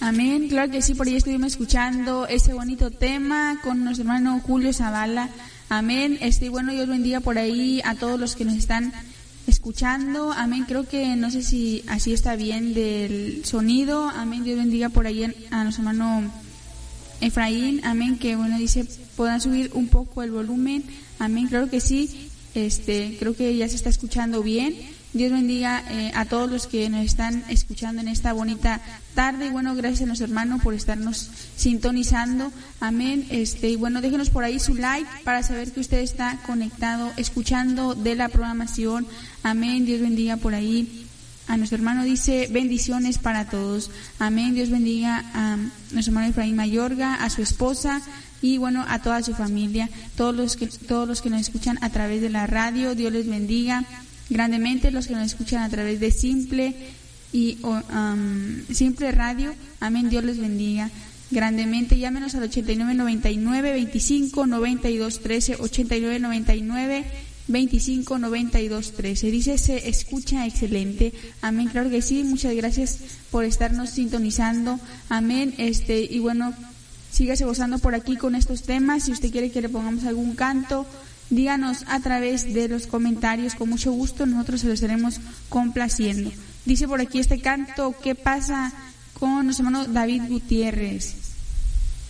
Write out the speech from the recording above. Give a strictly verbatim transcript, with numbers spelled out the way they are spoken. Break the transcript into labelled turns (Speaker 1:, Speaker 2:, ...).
Speaker 1: Amén, claro que sí, por ahí estuvimos escuchando ese bonito tema con nuestro hermano Julio Zavala. Amén, este, bueno, Dios bendiga por ahí a todos los que nos están escuchando. Amén, creo que no sé si así está bien del sonido. Amén, Dios bendiga por ahí a nuestro hermano Efraín. Amén, que bueno, dice, ¿podrán subir un poco el volumen? Amén, claro que sí, este, creo que ya se está escuchando bien. Dios bendiga eh, a todos los que nos están escuchando en esta bonita tarde. Y bueno, gracias a nuestro hermano por estarnos sintonizando. Amén. Este, y bueno, déjenos por ahí su like para saber que usted está conectado, escuchando de la programación. Amén. Dios bendiga por ahí a nuestro hermano. Dice, bendiciones para todos. Amén. Dios bendiga a nuestro hermano Efraín Mayorga, a su esposa y bueno, a toda su familia, todos los que, todos los que nos escuchan a través de la radio. Dios les bendiga grandemente, los que nos escuchan a través de Simple y um, Simple Radio. Amén, Dios les bendiga grandemente. Llámenos al ochenta y nueve noventa y nueve veinticinco noventa y dos trece, ochenta y nueve noventa y nueve veinticinco noventa y dos trece. Dice, se escucha excelente. Amén, claro que sí. Muchas gracias por estarnos sintonizando. Amén. Este, y bueno, sígase gozando por aquí con estos temas. Si usted quiere que le pongamos algún canto, díganos a través de los comentarios, con mucho gusto nosotros se los estaremos complaciendo. Dice por aquí este canto, ¿qué pasa con nuestro hermano David Gutiérrez?